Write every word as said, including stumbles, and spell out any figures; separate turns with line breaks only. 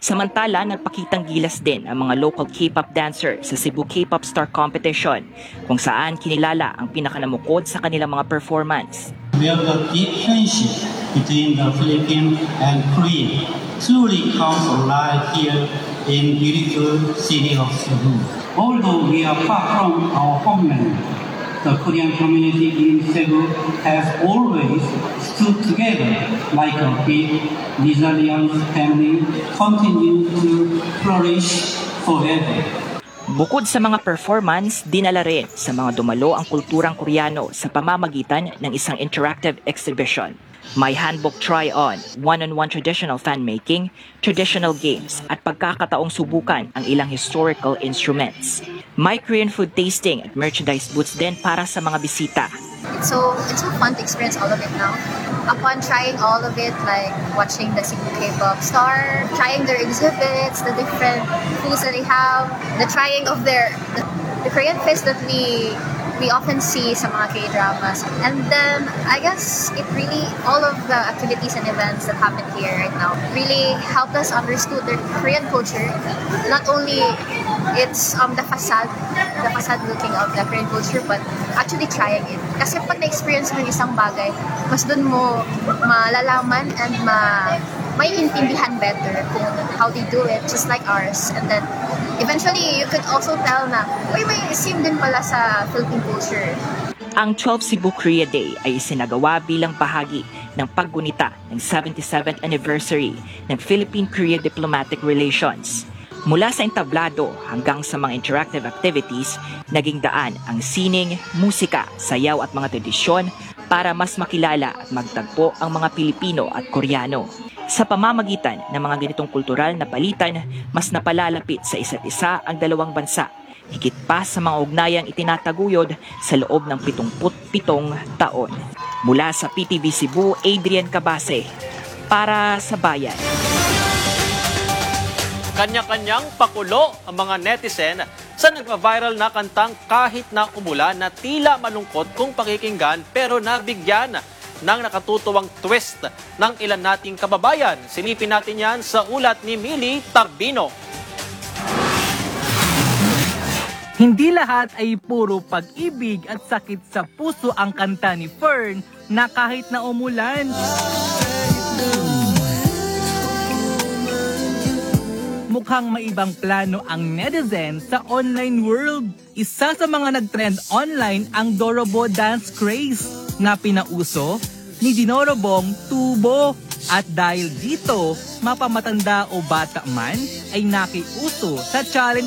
Samantala, nagpakitang gilas din ang mga local K-pop dancer sa Cebu K-pop Star Competition, kung saan kinilala ang pinakanamukod sa kanilang mga performance.
We have a deep friendship between the Philippines and Korea. Truly comes alive here in beautiful city of Cebu. Although we are far from our homeland, the Korean community in Cebu has always stood together like a big resilient family, continue to flourish forever.
Bukod sa mga performance, dinala rin sa mga dumalo ang kulturang Koreano sa pamamagitan ng isang interactive exhibition. May handbook try-on, one-on-one traditional fan-making, traditional games, at pagkakataong subukan ang ilang historical instruments. May Korean food tasting at merchandise booths din para sa mga bisita.
It's so, it's so fun to experience all of it now. Upon trying all of it, like watching the Cebu K-pop Star, trying their exhibits, the different foods that they have, the trying of their, the, the Korean fest that we we often see sa mga K-dramas. And then, I guess, it really, all of the activities and events that happen here right now really helped us understand the Korean culture. Not only it's um, the facade, the facade looking of the Korean culture, but actually trying it. Kasi pag na-experience mo yung isang bagay, mas dun mo malalaman and ma may intindihan better kung how they do it, just like ours. And then, eventually, you could also tell na, uy, may same din pala sa Philippine culture.
Ang twelfth Cebu Korea Day ay isinagawa bilang bahagi ng paggunita ng seventy-seventh anniversary ng Philippine-Korea Diplomatic Relations. Mula sa entablado hanggang sa mga interactive activities, naging daan ang sining, musika, sayaw at mga tradisyon para mas makilala at magtagpo ang mga Pilipino at Koreano. Sa pamamagitan ng mga ganitong kultural na palitan, mas napalalapit sa isa't isa ang dalawang bansa, higit pa sa mga ugnayang itinataguyod sa loob ng pitungput pitong taon. Mula sa P T V Cebu, Adrian Cabase, para sa Bayan.
Kanya-kanyang pakulo ang mga netizen sa nagpa-viral na kantang Kahit na Umulan na tila malungkot kung pakikinggan pero nabigyan ng nakatutuwang twist ng ilan nating kababayan. Silipin natin yan sa ulat ni Millie Tarbino.
Hindi lahat ay puro pag-ibig at sakit sa puso ang kanta ni Fern na Kahit na Umulan. Mukhang maibang plano ang netizen sa online world. Isa sa mga nagtrend online ang Dorobo dance craze na pinauso ni Dinorobong Tubo. At dahil dito, mapamatanda o bata man ay nakiuso sa challenge